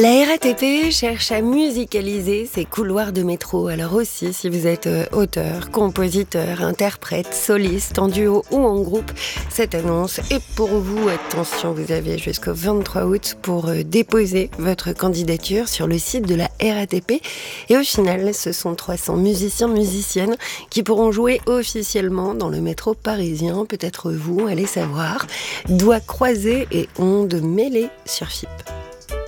La RATP cherche à musicaliser ses couloirs de métro. Alors aussi, si vous êtes auteur, compositeur, interprète, soliste, en duo ou en groupe, cette annonce est pour vous. Attention, vous avez jusqu'au 23 août pour déposer votre candidature sur le site de la RATP. Et au final, ce sont 300 musiciens-musiciennes qui pourront jouer officiellement dans le métro parisien. Peut-être vous, allez savoir. Doigts croisés et ondes mêlées sur FIP.